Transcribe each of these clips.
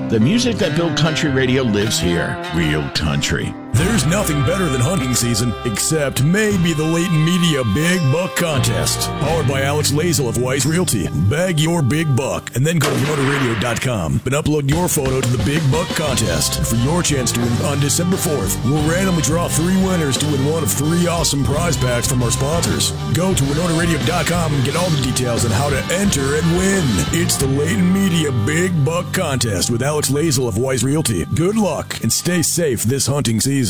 The music that built country radio lives here. Real country. There's nothing better than hunting season, except maybe the Leighton Media Big Buck Contest. Powered by Alex Lazel of Wise Realty. Bag your big buck and then go to motorradio.com and upload your photo to the Big Buck Contest. For your chance to win on December 4th, we'll randomly draw 3 winners to win one of 3 awesome prize packs from our sponsors. Go to motorradio.com and get all the details on how to enter and win. It's the Leighton Media Big Buck Contest with Alex Lazel of Wise Realty. Good luck and stay safe this hunting season.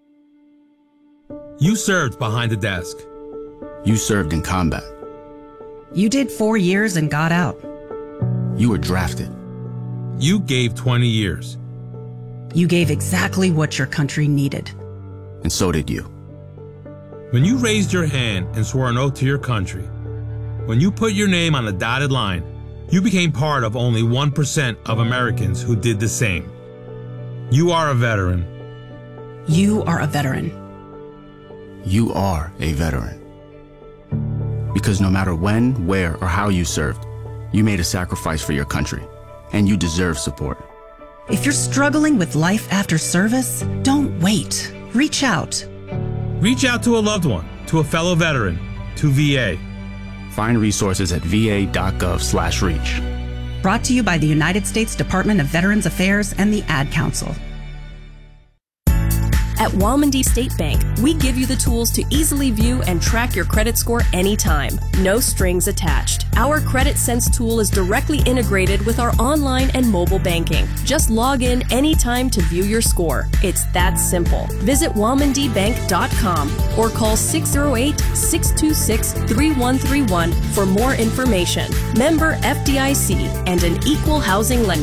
You served behind the desk. You served in combat. You did 4 years and got out. You were drafted. You gave 20 years. You gave exactly what your country needed. And so did you. When you raised your hand and swore an oath to your country, when you put your name on a dotted line, you became part of only 1% of Americans who did the same. You are a veteran. You are a veteran. You are a veteran. Because no matter when, where, or how you served, you made a sacrifice for your country, and you deserve support. If you're struggling with life after service, don't wait. Reach out. Reach out to a loved one, to a fellow veteran, to VA. Find resources at va.gov/reach. Brought to you by the United States Department of Veterans Affairs and the Ad Council. At Walmondie State Bank, we give you the tools to easily view and track your credit score anytime. No strings attached. Our Credit Sense tool is directly integrated with our online and mobile banking. Just log in anytime to view your score. It's that simple. Visit WalmondieBank.com or call 608-626-3131 for more information. Member FDIC and an equal housing lender.